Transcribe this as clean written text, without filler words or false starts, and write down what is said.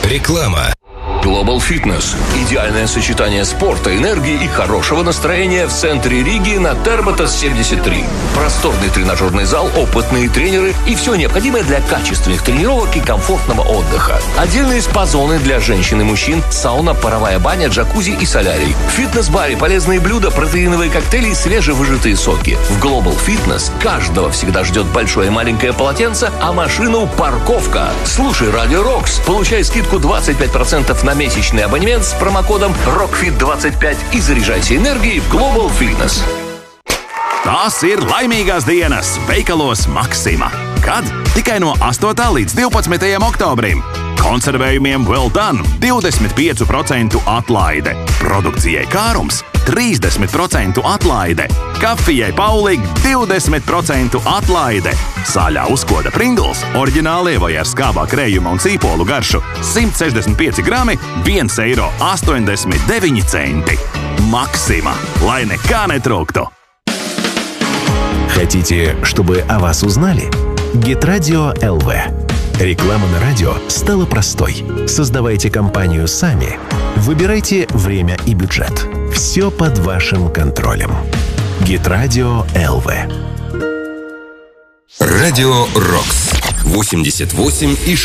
Реклама. Global Fitness – идеальное сочетание спорта, энергии и хорошего настроения в центре Риги на Терботас 73. Просторный тренажерный зал, опытные тренеры и все необходимое для качественных тренировок и комфортного отдыха. Отдельные спа-зоны для женщин и мужчин, сауна, паровая баня, джакузи и солярий. В фитнес-баре полезные блюда, протеиновые коктейли и свежевыжатые соки. В Global Fitness каждого всегда ждет большое и маленькое полотенце, а машину – парковка. Слушай Радио Рокс, получай скидку 25% на месячный абонемент с промокодом ROCKFIT25 и заряжайся энергией в Global Fitness. Tās ir laimīgās dienas veikalos Maxima. Kad? Tikai no 8. līdz 12. oktobrim. Konservējumiem Well Done 25% atlaide. Produkcijai Kārums 30% atlaide. Kafijai Paulig 20% atlaide. Sāļā uzkoda Pringles, oriģinālie vai ar skābā krējuma un sīpolu garšu 165 grami, 1,89 eiro. Maxima, lai nekā netrūktu. Хотите, чтобы о вас узнали? Гетрадио ЛВ. Реклама на радио стала простой. Создавайте компанию сами. Выбирайте время и бюджет. Все под вашим контролем. Гетрадио ЛВ. Радио Рокс 88,6.